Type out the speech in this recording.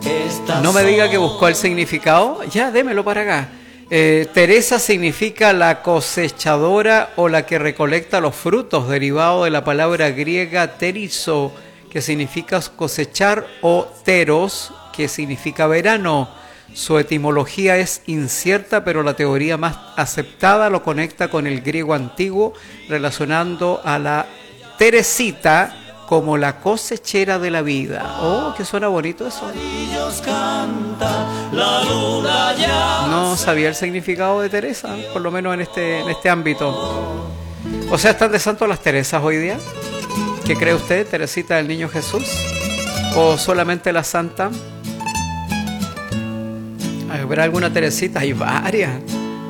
No me diga que buscó el significado. Ya, démelo para acá. Teresa significa la cosechadora o la que recolecta los frutos, derivado de la palabra griega terizo, que significa cosechar, o teros, que significa verano. Su etimología es incierta, pero la teoría más aceptada lo conecta con el griego antiguo, relacionando a la Teresita como la cosechera de la vida. Oh, que suena bonito eso. No sabía el significado de Teresa, por lo menos en este ámbito. O sea, ¿están de santo las Teresas hoy día? ¿Qué cree usted, Teresita del Niño Jesús? ¿O solamente la santa? ¿Habrá alguna Teresita? Hay varias.